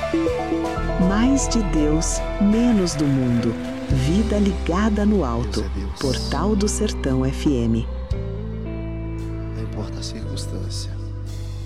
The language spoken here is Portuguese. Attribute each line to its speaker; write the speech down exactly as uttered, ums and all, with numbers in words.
Speaker 1: Mais de Deus, menos do mundo. Vida ligada no alto.
Speaker 2: Deus é Deus.
Speaker 1: Portal do Sertão F M.
Speaker 2: Não importa a circunstância.